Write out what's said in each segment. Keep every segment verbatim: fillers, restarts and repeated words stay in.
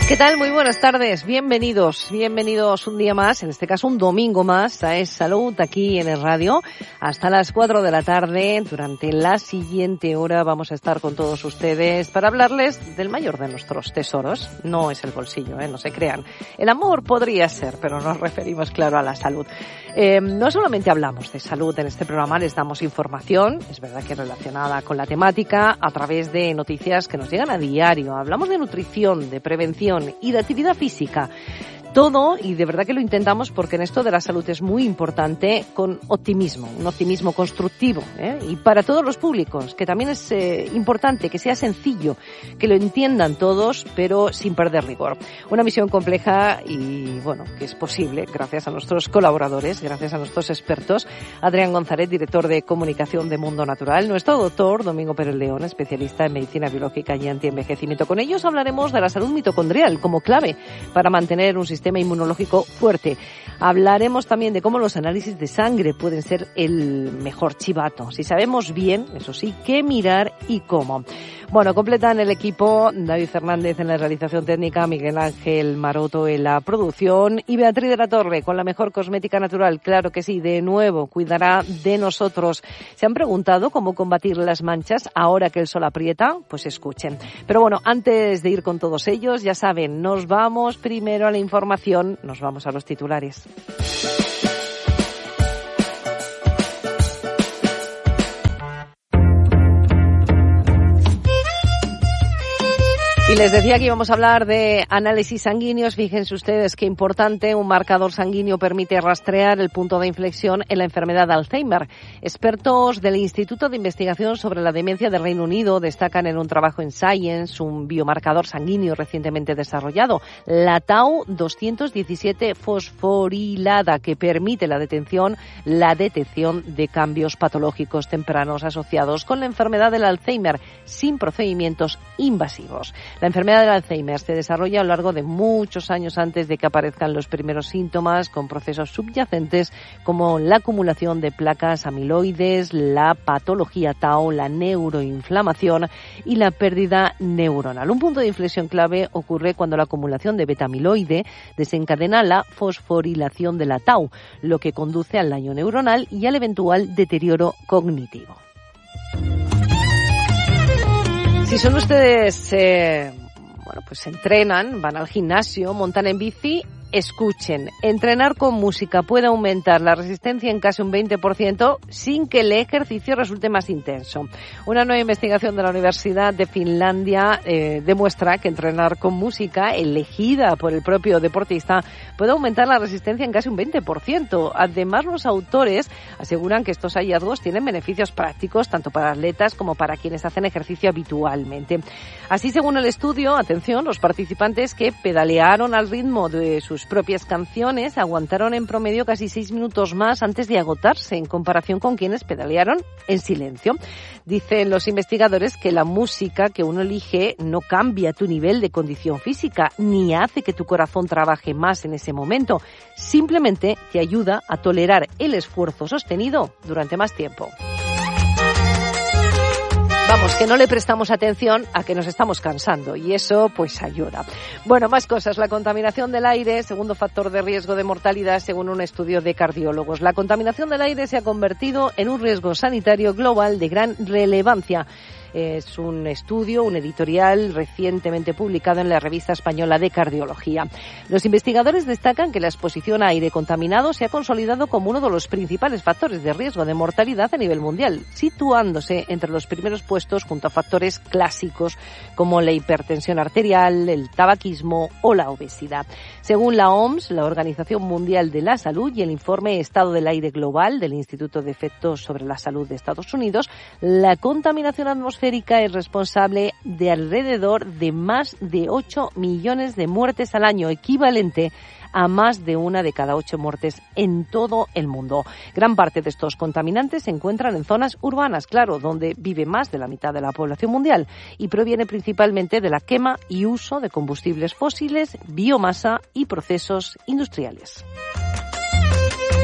¿Qué tal? Muy buenas tardes. Bienvenidos, bienvenidos un día más, en este caso un domingo más, a Es Salud, aquí en el radio, hasta las cuatro de la tarde. Durante la siguiente hora vamos a estar con todos ustedes para hablarles del mayor de nuestros tesoros. No es el bolsillo, ¿eh? No se crean. El amor podría ser, pero nos referimos, claro, a la salud. Eh, no solamente hablamos de salud en este programa, les damos información, es verdad que relacionada con la temática, a través de noticias que nos llegan a diario. Hablamos de nutrición, de prevención y de actividad física. Todo, y de verdad que lo intentamos porque en esto de la salud es muy importante, con optimismo, un optimismo constructivo, ¿eh? Y para todos los públicos, que también es eh, importante que sea sencillo, que lo entiendan todos, pero sin perder rigor. Una misión compleja y, bueno, que es posible gracias a nuestros colaboradores, gracias a nuestros expertos. Adrián González, director de comunicación de Mundo Natural, nuestro doctor Domingo Pérez León, especialista en medicina biológica y antienvejecimiento. Con ellos hablaremos de la salud mitocondrial como clave para mantener un sistema sistema inmunológico fuerte. Hablaremos también de cómo los análisis de sangre pueden ser el mejor chivato. Si sabemos bien, eso sí, qué mirar y cómo. Bueno, completan el equipo David Fernández en la realización técnica, Miguel Ángel Maroto en la producción y Beatriz de la Torre con la mejor cosmética natural. Claro que sí, de nuevo, cuidará de nosotros. ¿Se han preguntado cómo combatir las manchas ahora que el sol aprieta? Pues escuchen. Pero bueno, antes de ir con todos ellos, ya saben, nos vamos primero a la información, nos vamos a los titulares. Y les decía que íbamos a hablar de análisis sanguíneos. Fíjense ustedes qué importante, un marcador sanguíneo permite rastrear el punto de inflexión en la enfermedad de Alzheimer. Expertos del Instituto de Investigación sobre la Demencia del Reino Unido destacan en un trabajo en Science un biomarcador sanguíneo recientemente desarrollado, la tau doscientos diecisiete fosforilada, que permite la detención, la detección de cambios patológicos tempranos asociados con la enfermedad del Alzheimer sin procedimientos invasivos. La enfermedad del Alzheimer se desarrolla a lo largo de muchos años antes de que aparezcan los primeros síntomas, con procesos subyacentes como la acumulación de placas amiloides, la patología tau, la neuroinflamación y la pérdida neuronal. Un punto de inflexión clave ocurre cuando la acumulación de beta-amiloide desencadena la fosforilación de la tau, lo que conduce al daño neuronal y al eventual deterioro cognitivo. Si son ustedes, eh, bueno, pues entrenan, van al gimnasio, montan en bici, escuchen, entrenar con música puede aumentar la resistencia en casi un veinte por ciento sin que el ejercicio resulte más intenso. Una nueva investigación de la Universidad de Finlandia eh, demuestra que entrenar con música elegida por el propio deportista puede aumentar la resistencia en casi un veinte por ciento. Además, los autores aseguran que estos hallazgos tienen beneficios prácticos tanto para atletas como para quienes hacen ejercicio habitualmente. Así, según el estudio, atención, los participantes que pedalearon al ritmo de sus propias canciones aguantaron en promedio casi seis minutos más antes de agotarse en comparación con quienes pedalearon en silencio. Dicen los investigadores que la música que uno elige no cambia tu nivel de condición física ni hace que tu corazón trabaje más en ese momento, simplemente te ayuda a tolerar el esfuerzo sostenido durante más tiempo. Vamos, que no le prestamos atención a que nos estamos cansando y eso pues ayuda. Bueno, más cosas. La contaminación del aire, segundo factor de riesgo de mortalidad según un estudio de cardiólogos. La contaminación del aire se ha convertido en un riesgo sanitario global de gran relevancia. Es un estudio, un editorial recientemente publicado en la revista española de cardiología. Los investigadores destacan que la exposición a aire contaminado se ha consolidado como uno de los principales factores de riesgo de mortalidad a nivel mundial, situándose entre los primeros puestos junto a factores clásicos como la hipertensión arterial, el tabaquismo o la obesidad. Según la O M S, la Organización Mundial de la Salud, y el informe Estado del Aire Global del Instituto de Efectos sobre la Salud de Estados Unidos, la contaminación atmosférica es responsable de alrededor de más de ocho millones de muertes al año, equivalente a más de una de cada ocho muertes en todo el mundo. Gran parte de estos contaminantes se encuentran en zonas urbanas, claro, donde vive más de la mitad de la población mundial, y proviene principalmente de la quema y uso de combustibles fósiles, biomasa y procesos industriales.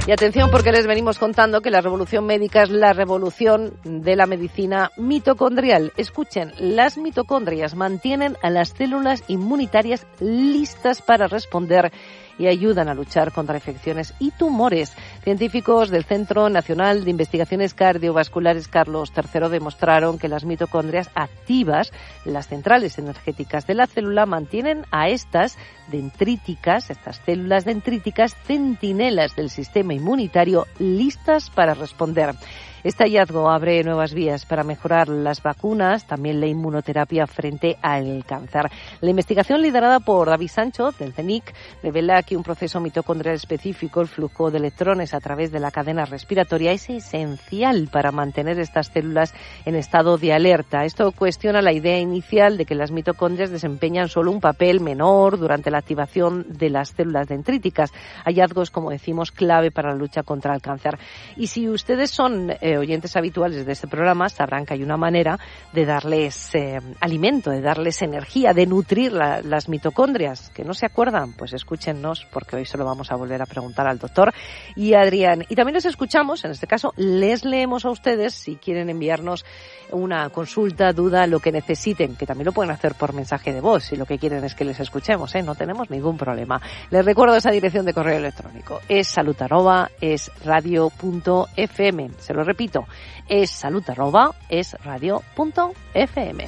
Y atención, porque les venimos contando que la revolución médica es la revolución de la medicina mitocondrial. Escuchen, las mitocondrias mantienen a las células inmunitarias listas para responder y ayudan a luchar contra infecciones y tumores. Científicos del Centro Nacional de Investigaciones Cardiovasculares Carlos tercero demostraron que las mitocondrias activas, las centrales energéticas de la célula, mantienen a estas dendríticas, estas células dendríticas, centinelas del sistema inmunitario, listas para responder. Este hallazgo abre nuevas vías para mejorar las vacunas, también la inmunoterapia frente al cáncer. La investigación liderada por David Sancho, del C E N I C, revela que un proceso mitocondrial específico, el flujo de electrones a través de la cadena respiratoria, es esencial para mantener estas células en estado de alerta. Esto cuestiona la idea inicial de que las mitocondrias desempeñan solo un papel menor durante la activación de las células dendríticas. Hallazgos, como decimos, clave para la lucha contra el cáncer. Y si ustedes son eh, oyentes habituales de este programa, sabrán que hay una manera de darles eh, alimento, de darles energía, de nutrir la, las mitocondrias. ¿Que no se acuerdan? Pues escúchennos, porque hoy se lo vamos a volver a preguntar al doctor y a Adrián. Y también les escuchamos, en este caso, les leemos a ustedes si quieren enviarnos una consulta, duda, lo que necesiten, que también lo pueden hacer por mensaje de voz, si lo que quieren es que les escuchemos, ¿eh? No tenemos ningún problema. Les recuerdo esa dirección de correo electrónico. Es salud arroba es radio punto f m. Se lo repito. Es salud arroba es radio punto f m.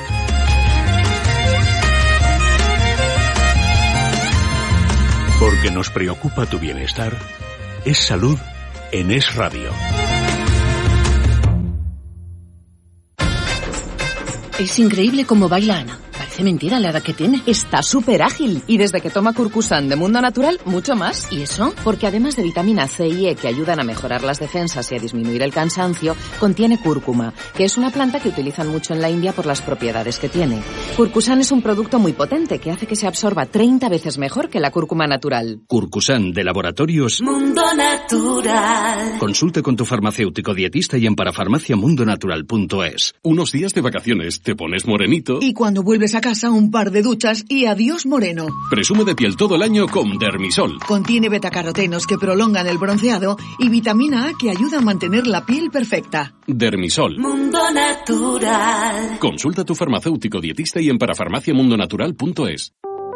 Porque nos preocupa tu bienestar, es salud en Es Radio. Es increíble cómo baila Ana. Parece mentira la edad que tiene. Está súper ágil y desde que toma Curcusan de Mundo Natural, mucho más. ¿Y eso? Porque además de vitamina C y E que ayudan a mejorar las defensas y a disminuir el cansancio, contiene cúrcuma, que es una planta que utilizan mucho en la India por las propiedades que tiene. Curcusan es un producto muy potente que hace que se absorba treinta veces mejor que la cúrcuma natural. Curcusan de Laboratorios Mundo Natural. Consulte con tu farmacéutico dietista y en parafarmacia mundo natural punto es. Unos días de vacaciones, te pones morenito. Y cuando vuelves a casa, un par de duchas y adiós moreno. Presume de piel todo el año con Dermisol. Contiene betacarotenos que prolongan el bronceado y vitamina A que ayuda a mantener la piel perfecta. Dermisol. Mundo Natural. Consulta a tu farmacéutico dietista y en parafarmacia mundo natural punto es.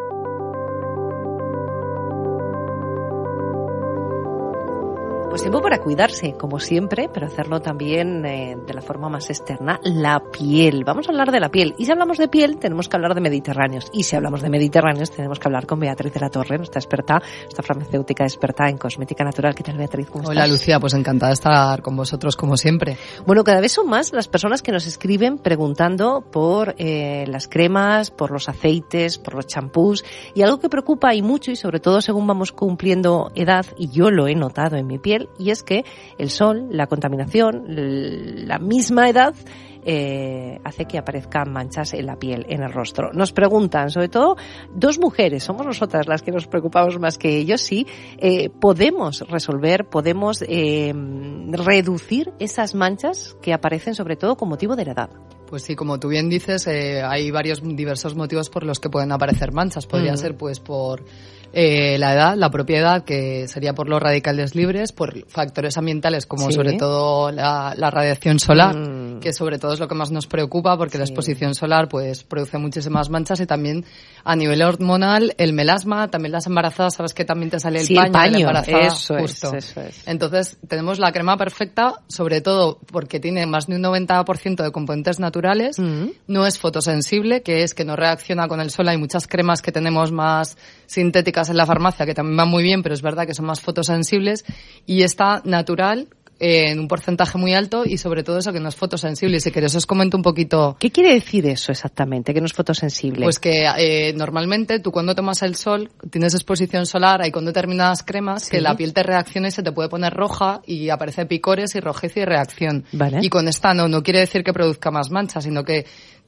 Pues tiempo para cuidarse, como siempre, pero hacerlo también eh, de la forma más externa, la piel. Vamos a hablar de la piel. Y si hablamos de piel, tenemos que hablar de mediterráneos. Y si hablamos de mediterráneos, tenemos que hablar con Beatriz de la Torre, nuestra experta, nuestra farmacéutica experta en cosmética natural. ¿Qué tal, Beatriz? ¿Cómo Hola, estás? Lucía, pues encantada de estar con vosotros, como siempre. Bueno, cada vez son más las personas que nos escriben preguntando por eh, las cremas, por los aceites, por los champús. Y algo que preocupa y mucho, y sobre todo según vamos cumpliendo edad, y yo lo he notado en mi piel, y es que el sol, la contaminación, la misma edad eh, hace que aparezcan manchas en la piel, en el rostro. Nos preguntan, sobre todo dos mujeres, somos nosotras las que nos preocupamos más que ellos, sí, eh, podemos resolver, podemos eh, reducir esas manchas que aparecen sobre todo con motivo de la edad. Pues sí, como tú bien dices, eh, hay varios diversos motivos por los que pueden aparecer manchas. Podría mm. ser pues por eh, la edad, la propia edad, que sería por los radicales libres, por factores ambientales como sí. sobre todo la, la radiación solar, mm. que sobre todo es lo que más nos preocupa porque sí. la exposición solar pues produce muchísimas manchas, y también a nivel hormonal el melasma, también las embarazadas, sabes que también te sale el sí, paño, el paño, de la embarazada, eso justo. Es, eso es. Entonces tenemos la crema perfecta, sobre todo porque tiene más de un noventa por ciento de componentes naturales. Mm. No es fotosensible, que es que no reacciona con el sol. Hay muchas cremas que tenemos más sintéticas en la farmacia que también van muy bien, pero es verdad que son más fotosensibles, y está natural en un porcentaje muy alto, y sobre todo eso, que no es fotosensible. Si queréis os comento un poquito. ¿Qué quiere decir eso exactamente, que no es fotosensible? Pues que eh, normalmente tú cuando tomas el sol tienes exposición solar, hay con determinadas cremas ¿sí? que la piel te reacciona y se te puede poner roja y aparece picores y rojez y reacción. Vale. Y con esta no, no quiere decir que produzca más manchas, sino que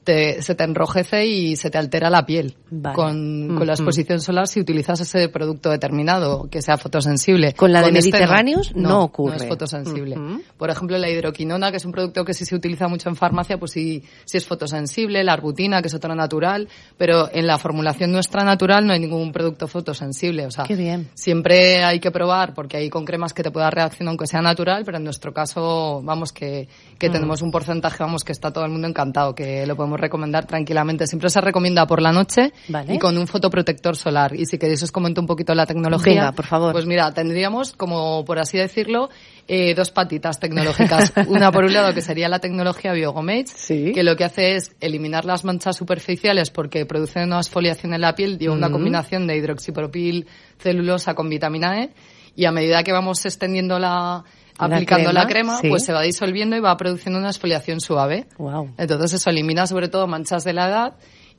te, se te enrojece y se te altera la piel vale. con, mm, con la exposición mm. solar si utilizas ese producto determinado que sea fotosensible. Con la de con Mediterráneos este no, no, no ocurre. No es fotosensible. Mm-hmm. Por ejemplo, la hidroquinona, que es un producto que sí se utiliza mucho en farmacia, pues sí, sí es fotosensible, la arbutina, que es otra natural, pero en la formulación nuestra natural no hay ningún producto fotosensible. O sea, Qué bien. siempre hay que probar, porque hay con cremas que te pueda reaccionar aunque sea natural, pero en nuestro caso, vamos, que, que mm. tenemos un porcentaje, vamos, que está todo el mundo encantado, que lo podemos recomendar tranquilamente. Siempre se recomienda por la noche vale. y con un fotoprotector solar. Y si queréis os comento un poquito la tecnología. Venga, por favor. Pues mira, tendríamos, como por así decirlo, eh, dos patitas tecnológicas. Una por un lado que sería la tecnología Biogomage, sí. que lo que hace es eliminar las manchas superficiales porque produce una exfoliación en la piel, lleva una mm. combinación de hidroxipropil celulosa con vitamina E, y a medida que vamos extendiendo la... aplicando la crema, la crema sí. pues se va disolviendo y va produciendo una exfoliación suave. Wow. Entonces eso elimina sobre todo manchas de la edad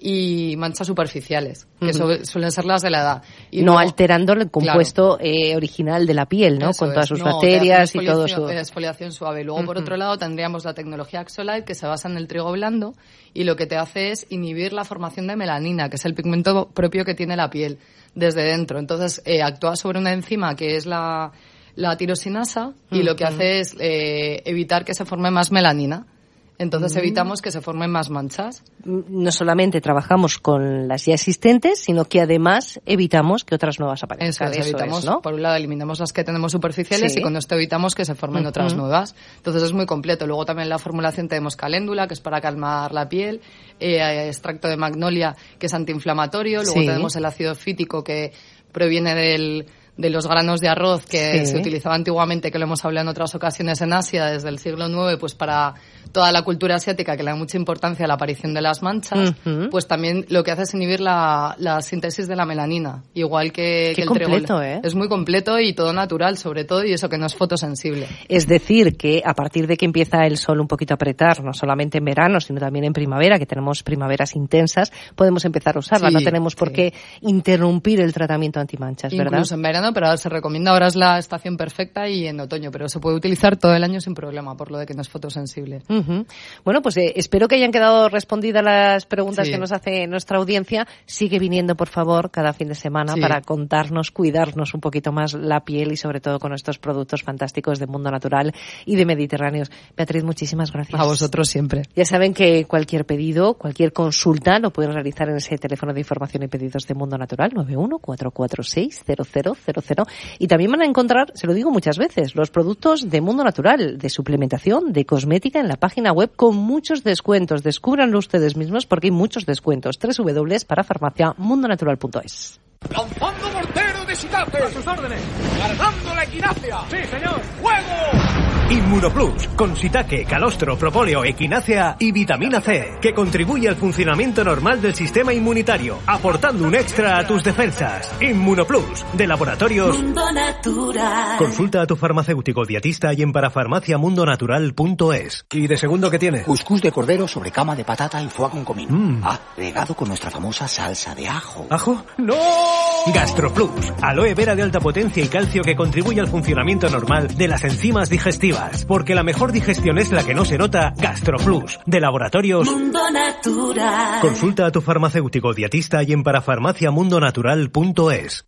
y manchas superficiales, que uh-huh. su- suelen ser las de la edad. Y no luego, alterando el compuesto claro. eh, original de la piel, ¿no? Eso con todas es. sus no, bacterias y todo su... exfoliación suave. Luego, uh-huh. por otro lado, tendríamos la tecnología Axolite, que se basa en el trigo blando, y lo que te hace es inhibir la formación de melanina, que es el pigmento propio que tiene la piel desde dentro. Entonces, eh, actúa sobre una enzima que es la, la tirosinasa, y uh-huh. lo que hace es eh, evitar que se forme más melanina. Entonces mm. evitamos que se formen más manchas. No solamente trabajamos con las ya existentes, sino que además evitamos que otras nuevas aparezcan. Eso, es, evitamos, es, ¿no? Por un lado eliminamos las que tenemos superficiales sí. y con esto evitamos que se formen uh-huh. otras nuevas. Entonces es muy completo. Luego también en la formulación tenemos caléndula, que es para calmar la piel, eh, extracto de magnolia, que es antiinflamatorio, luego sí. tenemos el ácido fítico, que proviene del... de los granos de arroz que sí. se utilizaba antiguamente, que lo hemos hablado en otras ocasiones en Asia, desde el siglo noveno, pues para toda la cultura asiática, que le da mucha importancia a la aparición de las manchas, uh-huh. pues también lo que hace es inhibir la, la síntesis de la melanina, igual que, Qué que el completo, trigol. ¿eh? Es muy completo y todo natural, sobre todo, y eso que no es fotosensible. Es decir, que a partir de que empieza el sol un poquito a apretar, no solamente en verano, sino también en primavera, que tenemos primaveras intensas, podemos empezar a usarla. Sí, no tenemos por sí. qué interrumpir el tratamiento antimanchas, ¿verdad? Incluso en verano, pero ahora se recomienda, ahora es la estación perfecta, y en otoño, pero se puede utilizar todo el año sin problema, por lo de que no es fotosensible. Uh-huh. Bueno, pues eh, espero que hayan quedado respondidas las preguntas sí. que nos hace nuestra audiencia. Sigue viniendo, por favor, cada fin de semana sí. para contarnos, cuidarnos un poquito más la piel y sobre todo con estos productos fantásticos de Mundo Natural y de Mediterráneos. Beatriz, muchísimas gracias. A vosotros siempre. Ya saben que cualquier pedido, cualquier consulta lo pueden realizar en ese teléfono de información y pedidos de Mundo Natural, nueve uno cuatro cuatro seis cero cero cero cero. Y también van a encontrar, se lo digo muchas veces, los productos de Mundo Natural, de suplementación, de cosmética en la página web con muchos descuentos. Descúbranlo ustedes mismos porque hay muchos descuentos. doble u doble u doble u para farmacia mundo natural punto es. ¡Lanzando mortero de Shitate! ¡A sus órdenes! ¡Cargando la equinacia! ¡Sí, señor! ¡Fuego! Inmunoplus, con Shiitake, calostro, propóleo, equinácea y vitamina C, que contribuye al funcionamiento normal del sistema inmunitario, aportando un extra a tus defensas. Inmunoplus, de Laboratorios Mundo Natural. Consulta a tu farmacéutico dietista y en parafarmacia mundo natural punto es. ¿Y de segundo qué tiene? Cuscús de cordero sobre cama de patata y foie con comino. Mm. Ah, regado con nuestra famosa salsa de ajo. ¿Ajo? ¡No! GastroPlus, aloe vera de alta potencia y calcio que contribuye al funcionamiento normal de las enzimas digestivas. Porque la mejor digestión es la que no se nota. GastroPlus, de Laboratorios Mundo Natural. Consulta a tu farmacéutico dietista y en parafarmacia mundo natural punto es.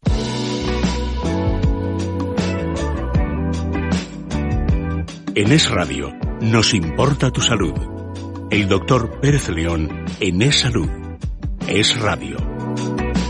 En Es Radio nos importa tu salud. El doctor Pérez León en Es Salud. Es Radio.